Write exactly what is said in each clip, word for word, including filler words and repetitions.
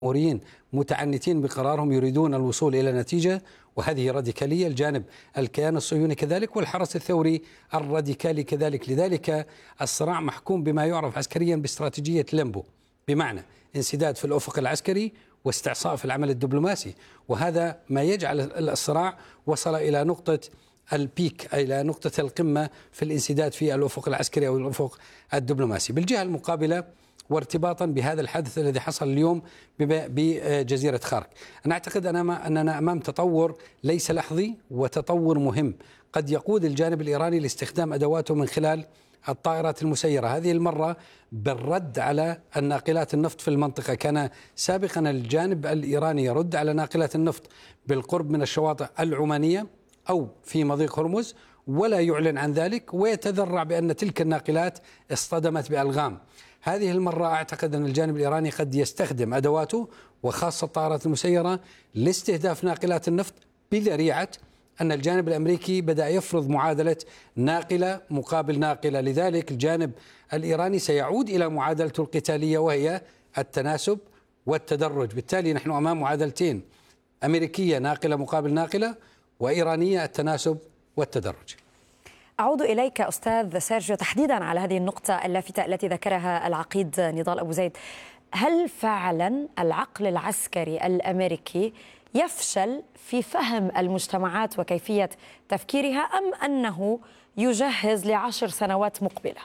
جمهوريين متعنتين بقرارهم يريدون الوصول إلى نتيجة، وهذه راديكالية. الجانب الكيان الصهيوني كذلك، والحرس الثوري الراديكالي كذلك. لذلك الصراع محكوم بما يعرف عسكريا باستراتيجية ليمبو، بمعنى انسداد في الأفق العسكري واستعصاء في العمل الدبلوماسي، وهذا ما يجعل الصراع وصل إلى نقطة البيك، أي إلى نقطة القمة في الانسداد في الأفق العسكري أو الأفق الدبلوماسي. بالجهة المقابلة، وارتباطا بهذا الحدث الذي حصل اليوم بجزيرة خارك، أنا أعتقد أننا أمام تطور ليس لحظي وتطور مهم قد يقود الجانب الإيراني لاستخدام أدواته من خلال الطائرات المسيرة، هذه المرة بالرد على الناقلات النفط في المنطقة. كان سابقا الجانب الإيراني يرد على ناقلات النفط بالقرب من الشواطئ العمانية أو في مضيق هرمز ولا يعلن عن ذلك، ويتذرع بأن تلك الناقلات اصطدمت بألغام. هذه المرة أعتقد أن الجانب الإيراني قد يستخدم أدواته وخاصة الطائرات المسيرة لاستهداف ناقلات النفط، بذريعة أن الجانب الأمريكي بدأ يفرض معادلة ناقلة مقابل ناقلة. لذلك الجانب الإيراني سيعود إلى معادلته القتالية، وهي التناسب والتدرج. بالتالي نحن أمام معادلتين: أمريكية ناقلة مقابل ناقلة، وإيرانية التناسب والتدرج. أعود إليك أستاذ سيرجيو تحديدا على هذه النقطة اللافتة التي ذكرها العقيد نضال أبو زيد. هل فعلا العقل العسكري الأمريكي يفشل في فهم المجتمعات وكيفية تفكيرها، أم أنه يجهز لعشر سنوات مقبلة؟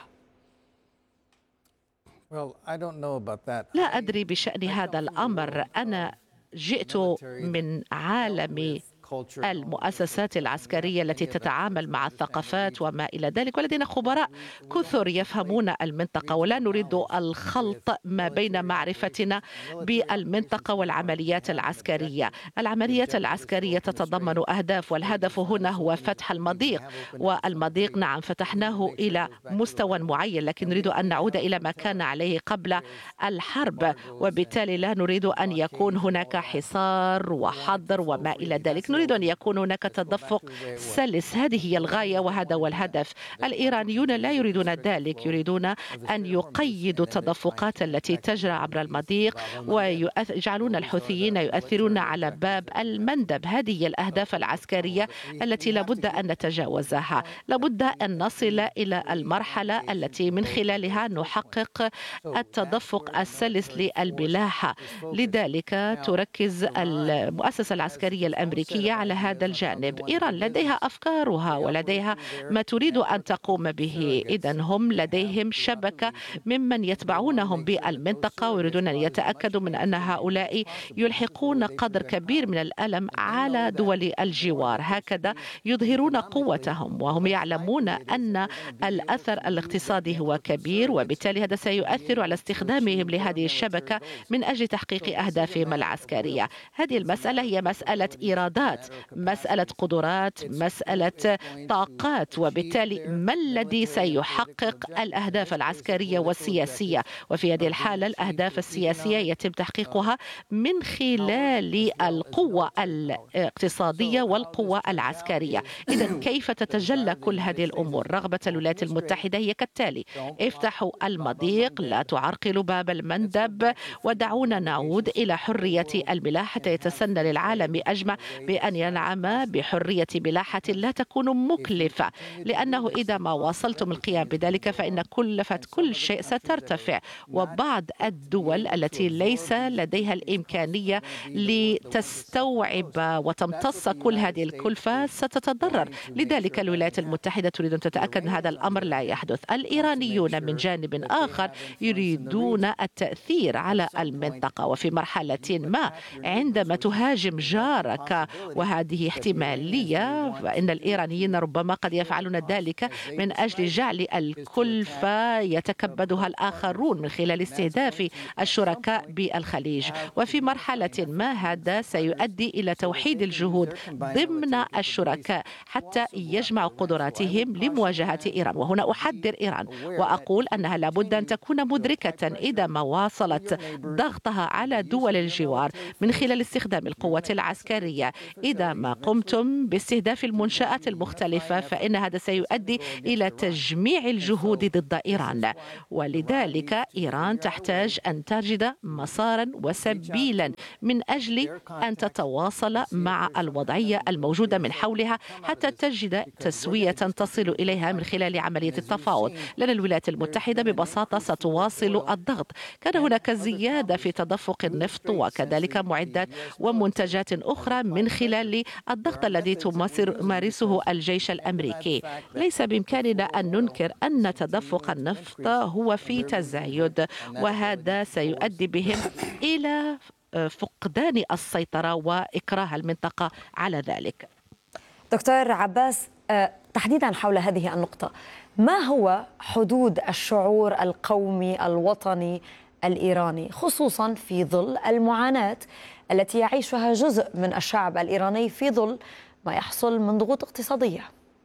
لا أدري بشأن هذا الأمر. أنا جئت من عالم المؤسسات العسكرية التي تتعامل مع الثقافات وما إلى ذلك، ولدينا خبراء كثر يفهمون المنطقة، ولا نريد الخلط ما بين معرفتنا بالمنطقة والعمليات العسكرية. العمليات العسكرية تتضمن أهداف، والهدف هنا هو فتح المضيق، والمضيق نعم فتحناه إلى مستوى معين، لكن نريد أن نعود إلى ما كان عليه قبل الحرب، وبالتالي لا نريد أن يكون هناك حصار وحظر وما إلى ذلك. نريد أن يكون هناك تدفق سلس، هذه هي الغاية وهذا هو الهدف. الإيرانيون لا يريدون ذلك، يريدون أن يقيدوا التدفقات التي تجرى عبر المضيق، ويجعلون الحوثيين يؤثرون على باب المندب. هذه هي الأهداف العسكرية التي لابد أن نتجاوزها. لابد أن نصل إلى المرحلة التي من خلالها نحقق التدفق السلس للملاحة. لذلك تركز المؤسسة العسكرية الأمريكية على هذا الجانب. إيران لديها أفكارها ولديها ما تريد أن تقوم به، إذن هم لديهم شبكة ممن يتبعونهم بالمنطقة، ويريدون أن يتأكدوا من أن هؤلاء يلحقون قدر كبير من الألم على دول الجوار. هكذا يظهرون قوتهم، وهم يعلمون أن الأثر الاقتصادي هو كبير، وبالتالي هذا سيؤثر على استخدامهم لهذه الشبكة من أجل تحقيق أهدافهم العسكرية. هذه المسألة هي مسألة إيرادات، مسألة قدرات، مسألة طاقات، وبالتالي ما الذي سيحقق الأهداف العسكرية والسياسية؟ وفي هذه الحالة الأهداف السياسية يتم تحقيقها من خلال القوة الاقتصادية والقوة العسكرية. إذن كيف تتجلى كل هذه الأمور؟ رغبة الولايات المتحدة هي كالتالي: افتحوا المضيق، لا تعرقلوا باب المندب، ودعونا نعود إلى حرية الملاحة حتى يتسنى للعالم أجمع بأن ينعم بحرية ملاحة لا تكون مكلفة، لأنه إذا ما واصلتم القيام بذلك فإن كلفة كل شيء سترتفع، وبعض الدول التي ليس لديها الإمكانية لتستوعب وتمتص كل هذه الكلفة ستتضرر. لذلك الولايات المتحدة تريد أن تتأكد من هذا الأمر لا يحدث. الإيرانيون من جانب آخر يريدون التأثير على المنطقة، وفي مرحلة ما عندما تهاجم جارك وهذه احتمالية، فإن الإيرانيين ربما قد يفعلون ذلك من أجل جعل الكلفة يتكبدها الآخرون من خلال استهداف الشركاء بالخليج. وفي مرحلة ما هذا سيؤدي إلى توحيد الجهود ضمن الشركاء حتى يجمعوا قدراتهم لمواجهة إيران. وهنا أحذر إيران وأقول أنها لابد أن تكون مدركة إذا ما واصلت ضغطها على دول الجوار من خلال استخدام القوة العسكرية، إذا ما قمتم باستهداف المنشآت المختلفة فإن هذا سيؤدي إلى تجميع الجهود ضد إيران، ولذلك إيران تحتاج أن تجد مسارا وسبيلا من أجل أن تتواصل مع الوضعية الموجودة من حولها حتى تجد تسوية تصل إليها من خلال عملية التفاوض، لأن الولايات المتحدة ببساطة ستواصل الضغط. كان هناك زيادة في تدفق النفط وكذلك معدات ومنتجات أخرى من خلال الضغط الذي تمارسه الجيش الأمريكي. ليس بإمكاننا أن ننكر أن تدفق النفط هو في تزايد، وهذا سيؤدي بهم إلى فقدان السيطرة وإكراه المنطقة على ذلك. دكتور عباس، تحديدا حول هذه النقطة، ما هو حدود الشعور القومي الوطني الإيراني خصوصا في ظل المعاناة التي يعيشها جزء من الشعب الإيراني في ظل ما يحصل من ضغوط اقتصادية؟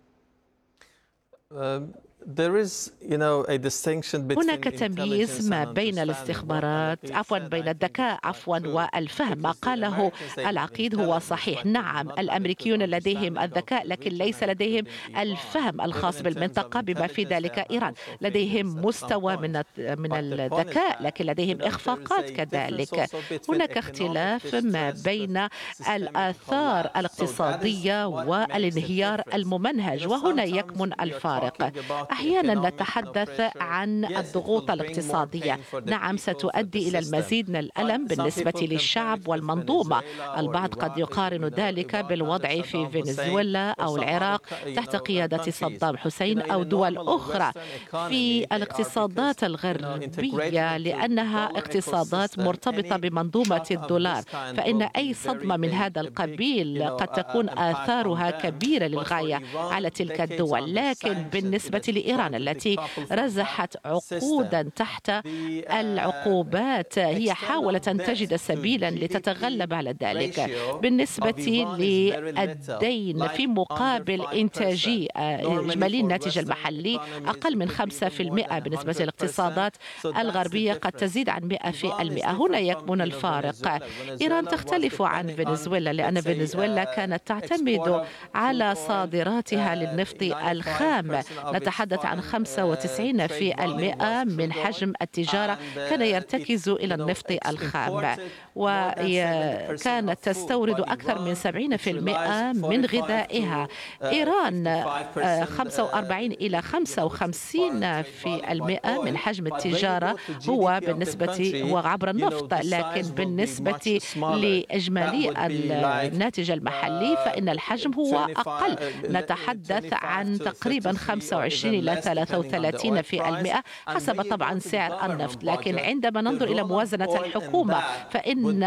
هناك تمييز ما بين الاستخبارات عفوا بين الذكاء عفوا والفهم. ما قاله العقيد هو صحيح. نعم، الأمريكيون لديهم الذكاء لكن ليس لديهم الفهم الخاص بالمنطقة بما في ذلك إيران. لديهم مستوى من من الذكاء لكن لديهم إخفاقات كذلك. هناك اختلاف ما بين الآثار الاقتصادية والانهيار الممنهج، وهنا يكمن الفارق. أحيانا نتحدث عن الضغوط الاقتصادية، نعم ستؤدي إلى المزيد من الألم بالنسبة للشعب والمنظومة. البعض قد يقارن ذلك بالوضع في فنزويلا أو العراق تحت قيادة صدام حسين أو دول أخرى في الاقتصادات الغربية، لأنها اقتصادات مرتبطة بمنظومة الدولار، فإن أي صدمة من هذا القبيل قد تكون آثارها كبيرة للغاية على تلك الدول. لكن بالنسبة لإيران التي رزحت عقودا تحت العقوبات، هي حاولت أن تجد سبيلا لتتغلب على ذلك. بالنسبة للدين في مقابل إنتاجي إجمالي الناتج المحلي أقل من خمسة بالمئة، بالنسبة للاقتصادات الغربية قد تزيد عن مئة بالمئة. هنا يكمن الفارق. إيران تختلف عن فنزويلا لأن فنزويلا كانت تعتمد على صادراتها للنفط الخام. نتحدث عن خمسة وتسعين بالمئة من حجم التجارة كان يرتكز إلى النفط الخام، وكانت تستورد أكثر من سبعين بالمئة من غذائها. إيران خمسة وأربعين إلى خمسة وخمسين بالمئة من حجم التجارة هو بالنسبة هو عبر النفط، لكن بالنسبة لإجمالي الناتج المحلي فإن الحجم هو أقل. نتحدث عن تقريبا خمسة وعشرين إلى ثلاثة وثلاثين بالمئة حسب طبعا سعر النفط. لكن عندما ننظر إلى موازنة الحكومة فإن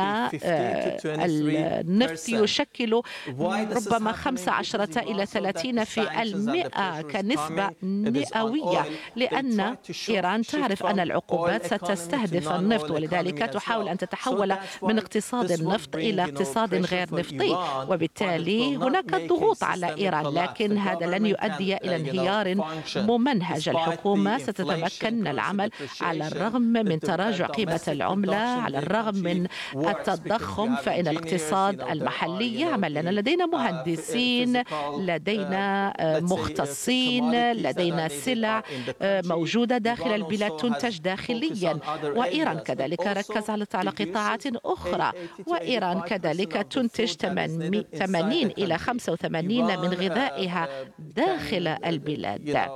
النفط يشكل ربما خمسة عشر إلى ثلاثين بالمئة كنسبة مئوية، لأن إيران تعرف أن العقوبات ستستهدف النفط، ولذلك تحاول أن تتحول من اقتصاد النفط إلى اقتصاد غير نفطي، وبالتالي هناك ضغوط على إيران، لكن هذا لن يؤدي إلى انهيار ممنهج. الحكومة ستتمكن من العمل على الرغم من تراجع قيمة العملة، على الرغم من التضخم، فإن الاقتصاد المحلي يعمل لنا. لدينا مهندسين، لدينا مختصين، لدينا سلع موجودة داخل البلاد تنتج داخليا، وإيران كذلك ركزت على قطاعات أخرى، وإيران كذلك تنتج ثمانين إلى خمسة وثمانين من غذائها داخل البلاد.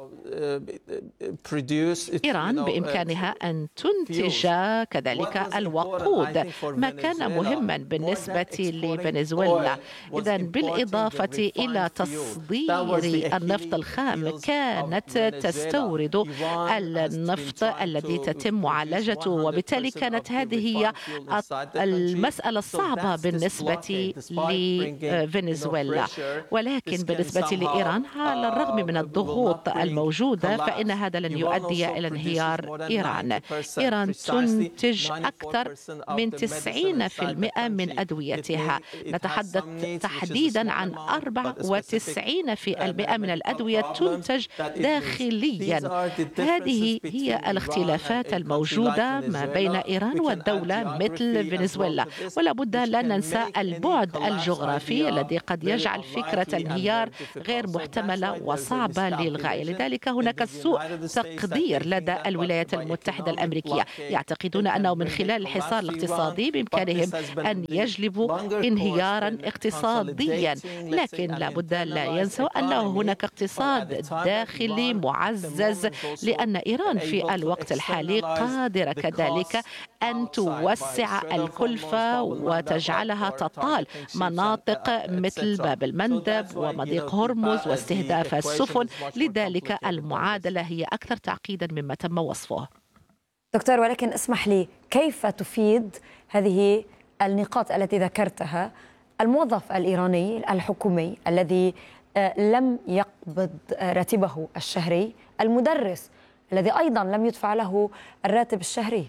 إيران بإمكانها أن تنتج كذلك الوقود، ما كان مهما بالنسبة لفنزويلا. إذا بالإضافة إلى تصدير النفط الخام كانت تستورد النفط الذي تتم معالجته، وبالتالي كانت هذه هي المسألة الصعبة بالنسبة لفنزويلا. ولكن بالنسبة لإيران على الرغم من الضغوط الموجودة موجودة فإن هذا لن يؤدي إلى انهيار إيران. إيران تنتج أكثر من تسعين بالمئة من أدويتها، نتحدث تحديدا عن أربعة وتسعين بالمئة من الأدوية تنتج داخليا. هذه هي الاختلافات الموجودة ما بين إيران والدولة مثل فنزويلا، ولا بد لا ننسى البعد الجغرافي الذي قد يجعل فكرة انهيار غير محتملة وصعبة للغاية. لذلك هناك سوء تقدير لدى الولايات المتحدة الأمريكية، يعتقدون أنه من خلال الحصار الاقتصادي بإمكانهم أن يجلبوا انهيارا اقتصاديا، لكن لا بد لا ينسوا أنه هناك اقتصاد داخلي معزز، لأن إيران في الوقت الحالي قادرة كذلك أن توسع الكلفة وتجعلها تطال مناطق مثل باب المندب ومضيق هرمز واستهداف السفن. لذلك المعادلة هي أكثر تعقيدا مما تم وصفه. دكتور، ولكن اسمح لي، كيف تفيد هذه النقاط التي ذكرتها الموظف الإيراني الحكومي الذي لم يقبض راتبه الشهري، المدرس الذي أيضا لم يدفع له الراتب الشهري؟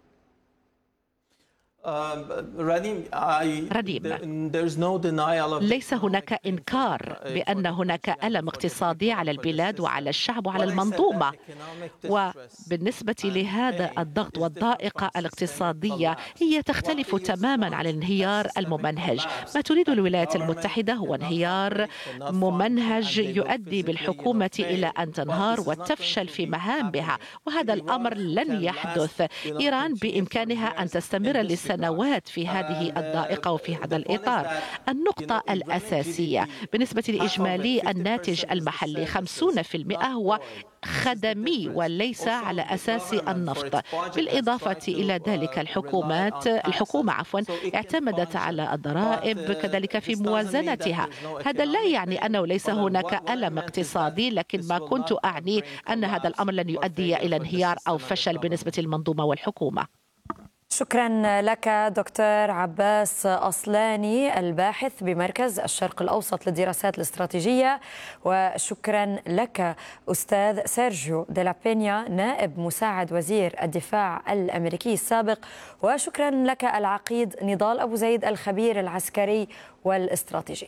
رديم، ليس هناك إنكار بأن هناك ألم اقتصادي على البلاد وعلى الشعب وعلى المنظومة، وبالنسبة لهذا الضغط والضائقة الاقتصادية هي تختلف تماما عن الانهيار الممنهج. ما تريد الولايات المتحدة هو انهيار ممنهج يؤدي بالحكومة إلى أن تنهار وتفشل في مهامها، وهذا الأمر لن يحدث. إيران بإمكانها أن تستمر لسنوات سنوات في هذه الضائقة وفي هذا الإطار. النقطة الأساسية بالنسبة لإجمالي الناتج المحلي خمسين بالمئة هو خدمي وليس على أساس النفط. بالإضافة إلى ذلك الحكومات الحكومة عفوا اعتمدت على الضرائب كذلك في موازنتها. هذا لا يعني أنه ليس هناك ألم اقتصادي، لكن ما كنت أعني أن هذا الأمر لن يؤدي إلى انهيار أو فشل بالنسبة للمنظومة والحكومة. شكرا لك دكتور عباس أصلاني، الباحث بمركز الشرق الأوسط للدراسات الاستراتيجية، وشكرا لك أستاذ سيرجيو دي لا بينيا، نائب مساعد وزير الدفاع الأمريكي السابق، وشكرا لك العقيد نضال أبو زيد، الخبير العسكري والاستراتيجي.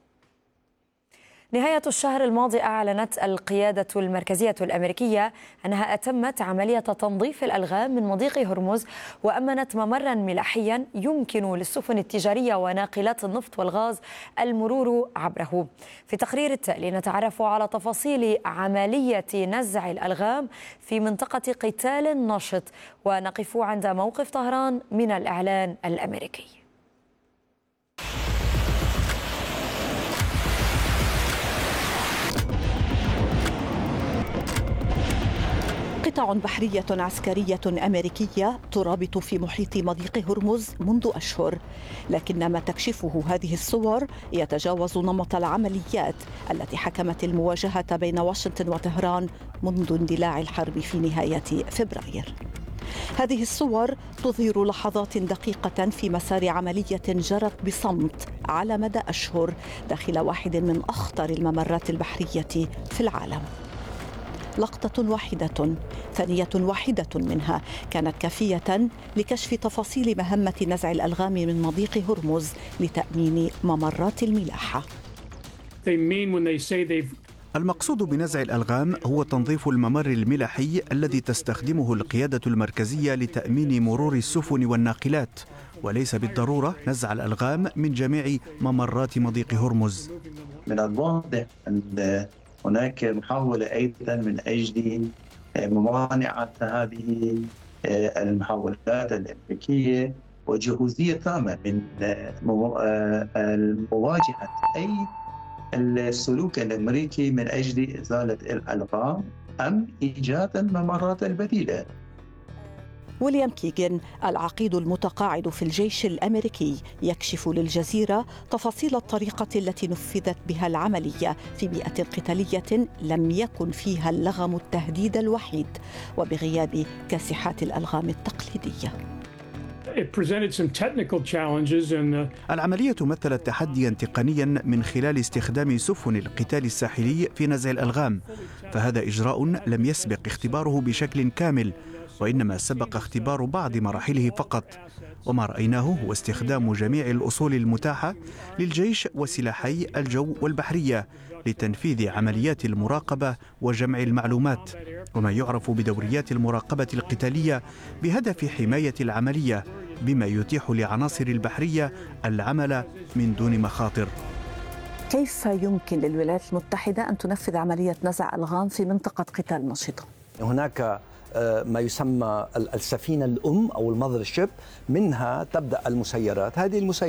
نهاية الشهر الماضي أعلنت القيادة المركزية الأمريكية أنها أتمت عملية تنظيف الألغام من مضيق هرمز، وأمنت ممرا ملاحيا يمكن للسفن التجارية وناقلات النفط والغاز المرور عبره. في تقرير التالي نتعرف على تفاصيل عملية نزع الألغام في منطقة قتال نشط، ونقف عند موقف طهران من الإعلان الأمريكي. قطع بحرية عسكرية أمريكية ترابط في محيط مضيق هرمز منذ أشهر، لكن ما تكشفه هذه الصور يتجاوز نمط العمليات التي حكمت المواجهة بين واشنطن وطهران منذ اندلاع الحرب في نهاية فبراير. هذه الصور تظهر لحظات دقيقة في مسار عملية جرت بصمت على مدى أشهر داخل واحد من أخطر الممرات البحرية في العالم. لقطة واحدة، ثانية واحدة منها كانت كافية لكشف تفاصيل مهمة نزع الألغام من مضيق هرمز لتأمين ممرات الملاحة. المقصود بنزع الألغام هو تنظيف الممر الملاحي الذي تستخدمه القيادة المركزية لتأمين مرور السفن والناقلات، وليس بالضرورة نزع الألغام من جميع ممرات مضيق هرمز. من الواضح أن هناك محاولة أيضا من أجل ممانعة هذه المحاولات الأمريكية وجهوزية تامة من مواجهة أي السلوك الأمريكي من أجل إزالة الألغام أم إيجاد الممرات البديلة. ويليام كيغن، العقيد المتقاعد في الجيش الأمريكي، يكشف للجزيرة تفاصيل الطريقة التي نفذت بها العملية في بيئة قتالية لم يكن فيها اللغم التهديد الوحيد وبغياب كاسحات الألغام التقليدية. العملية مثلت تحديا تقنيا من خلال استخدام سفن القتال الساحلي في نزع الألغام، فهذا إجراء لم يسبق اختباره بشكل كامل، وإنما سبق اختبار بعض مراحله فقط. وما رأيناه هو استخدام جميع الأصول المتاحة للجيش وسلاحي الجو والبحرية لتنفيذ عمليات المراقبة وجمع المعلومات، وما يعرف بدوريات المراقبة القتالية بهدف حماية العملية، بما يتيح لعناصر البحرية العمل من دون مخاطر. كيف يمكن للولايات المتحدة أن تنفذ عملية نزع ألغام في منطقة قتال نشطة؟ هناك ما يسمى السفينة الأم أو المذر شيب، منها تبدأ المسيرات. هذه المسيرات